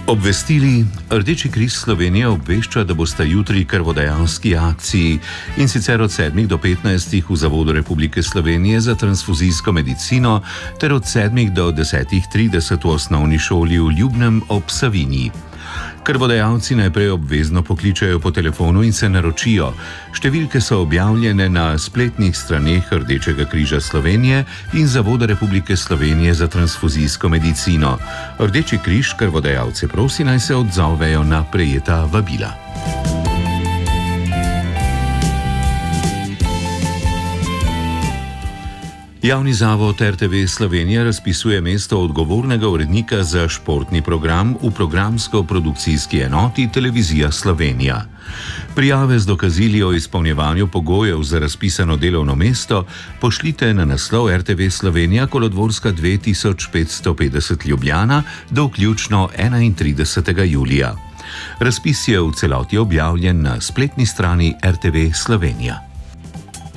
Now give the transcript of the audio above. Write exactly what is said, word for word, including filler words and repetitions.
Obvestili: Rdeči križ Slovenije obvešča, da bosta jutri krvodajalski akciji, in sicer od sedmih do petnajstih v Zavodu Republike Slovenije za transfuzijsko medicino ter od sedmih do desetih trideset v osnovni šoli v Ljubnem ob Savinji. Krvodajalci najprej obvezno pokličejo po telefonu in se naročijo. Številke so objavljene na spletnih straneh Rdečega križa Slovenije in Zavoda Republike Slovenije za transfuzijsko medicino. Rdeči križ krvodajalce prosi, naj se odzovejo na prejeta vabila. Javni zavod R T V Slovenija razpisuje mesto odgovornega urednika za športni program v programsko-produkcijski enoti Televizija Slovenija. Prijave z dokazili o izpolnjevanju pogojev za razpisano delovno mesto pošljite na naslov R T V Slovenija, Kolodvorska dve tisoč petsto petdeset Ljubljana do vključno enaintridesetega julija. Razpis je v celoti objavljen na spletni strani R T V Slovenija.